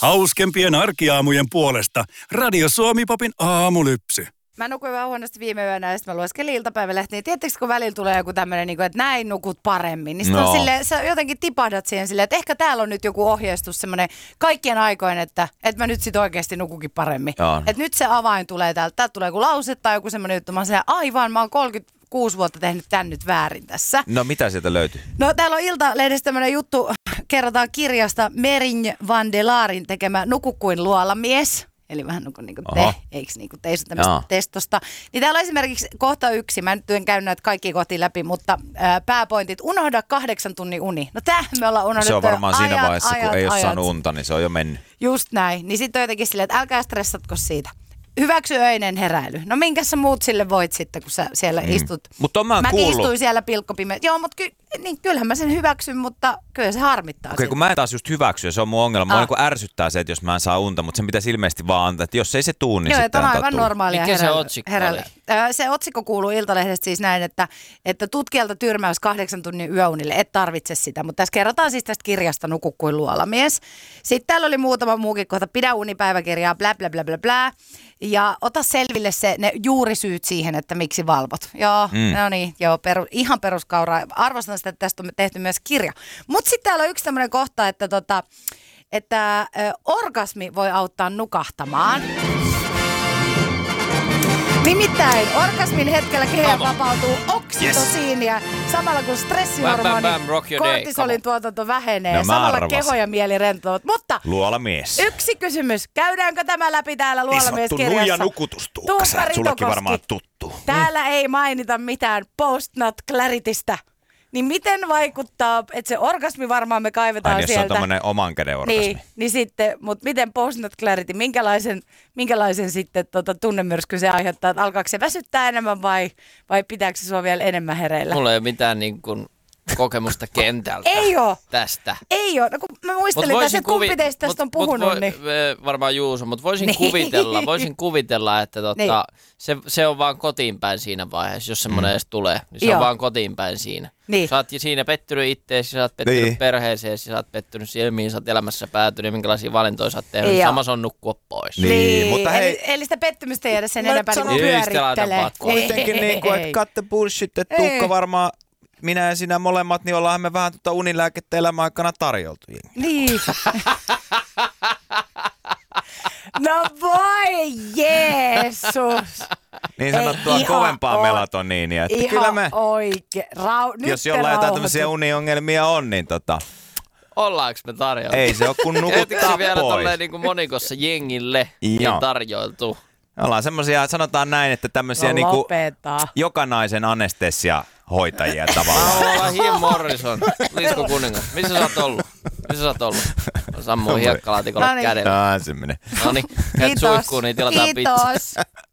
Hauskempien arkiaamujen puolesta Radio Suomi-popin aamulypsy. Mä nukuin vähän huonosti viime yönä ja sitten mä lueskelin iltapäivälehtiä. Tiedättekö, kun välillä tulee joku tämmöinen, että näin nukut paremmin, niin no. Silleen, sä jotenkin tipahdat siihen silleen, että ehkä täällä on nyt joku ohjeistus semmoinen kaikkien aikojen, että mä nyt sit oikeasti nukukin paremmin. Että nyt se avain tulee täältä. Täältä tulee joku lause tai joku semmoinen juttu. Mä oon silleen, aivan, mä oon 36 vuotta tehnyt tän nyt väärin tässä. No mitä sieltä löytyy? No täällä on Iltalehdessä tämmöinen juttu, kerrotaan kirjasta Merinj van der Laarin tekemä Nuku kuin luolamies. Eli vähän niin kuin te, eikö niin kuin teissä tämmöistä testosta. Niin täällä on esimerkiksi kohta 1, mä nyt en käy näitä kaikkia kohtia läpi, mutta pääpointit, unohda 8 tunnin uni. No tämähän me ollaan unohdettu. Se on varmaan siinä vaiheessa, kun ei ole saanut unta, niin se on jo mennyt. Just näin. Niin sitten on jotenkin silleen, että älkää stressatko siitä. Hyväksy öinen heräily. No minkä sä muut sille voit sitten, kun sä siellä istut? Mutta mä istuin siellä pilkkopimeessä. Joo, mutta kyllähän mä sen hyväksyn, mutta kyllä se harmittaa. Okei, kun mä en taas just hyväksy, ja se on mun ongelma. Mua niin ärsyttää se, että jos mä en saa unta, mutta sen pitäisi ilmeisesti vaan antaa, että jos ei se tuu, niin sitten on aivan normaalia. Mikä se otsikko oli? Se otsikko kuuluu Iltalehdestä siis näin, että tutkijalta tyrmäys 8 tunnin yöunille, et tarvitse sitä. Mutta tässä kerrotaan siis tästä kirjasta Nuku kuin luolamies. Sitten täällä oli muutama muukin kohta, pidä unipäiväkirjaa, blä blä blä blä blä. Ja ota selville ne juurisyyt siihen, että miksi valvot. Joo, no niin, joo, ihan peruskauraa. Arvostan sitä, että tästä on tehty myös kirja. Mutta sitten täällä on yksi tämmöinen kohta, että orgasmi voi auttaa nukahtamaan. Nimittäin orgasmin hetkellä kehän vapautuu oksitosiinia samalla kun stressihormoni kortisolin tuotanto vähenee. No, samalla keho ja mieli rentoutuvat. Mutta luolamies. Yksi kysymys. Käydäänkö tämä läpi täällä luolamieskirjassa? Niin sanottu nuija nukutustuukka. Sullekin varmaan tuttu. Täällä ei mainita mitään post-nut claritystä. Niin miten vaikuttaa, että se orgasmi varmaan me kaivetaan sieltä. Jos on tämmöinen oman käden orgasmi. Niin sitten, mutta miten post-nut clarity, minkälaisen sitten tunnemyrsky se aiheuttaa, että alkaako se väsyttää enemmän vai pitääkö se sua vielä enemmän hereillä? Mulla ei ole mitään niin kuin kokemusta kentältä tästä. Ei ole. No, kun mä muistelin tässä, että kumpi teistä tästä on puhunut. Niin. Varmaan Juuso, mutta voisin kuvitella, että se on vaan kotiin päin siinä vaiheessa, jos semmoinen edes tulee. Niin se on vaan kotiin päin siinä. Niin. Sä oot siinä pettynyt itteesi, sä oot pettynyt perheeseen, sä oot pettynyt siihen, mihin sä oot elämässä päätynyt ja minkälaisia valintoja sä oot tehnyt. Sama se on nukkua pois. Niin, mutta hei. Eli sitä pettymystä ei jäädä sen enempää niin pyörittelee. Kuitenkin niin kuin, että cut the bullshit, että Tuukka varmaan minä ja sinä molemmat, niin ollaan me vähän unilääkettä elämän aikana tarjoltu. Niin. No voi Jeesus. Niin sanottua kovempaa melatoniinia. Että ihan kyllä me, oikein. Jos jollain jotain tämmöisiä uniongelmia on, niin ollaanko me tarjoltu? Ei se ole kun nukuttaa vielä pois. tolleen niin kuin monikossa jengille tarjoiltu. Ollaan semmoisia, sanotaan näin, että tämmöisiä niinku joka naisen anestesiahoitajia tavallaan. Ollaan Jim Morrison, Lisko kuningas. Missä sä oot ollut? Sammuu hiekkalaatikolla kädellä. Semmoinen. Noniin, et suihkuun, niin tilataan pizza. Kiitos.